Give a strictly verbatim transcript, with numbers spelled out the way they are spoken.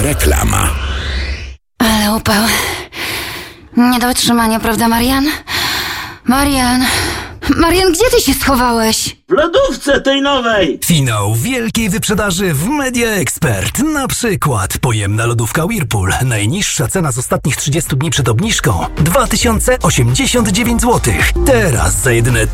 Reklama. Ale upał. Nie do wytrzymania, prawda, Marian? Marian... Marian, gdzie ty się schowałeś? W lodówce tej nowej! Finał wielkiej wyprzedaży w Media Expert. Na przykład pojemna lodówka Whirlpool. Najniższa cena z ostatnich trzydziestu dni przed obniżką dwa tysiące osiemdziesiąt dziewięć złotych. Teraz za jedyne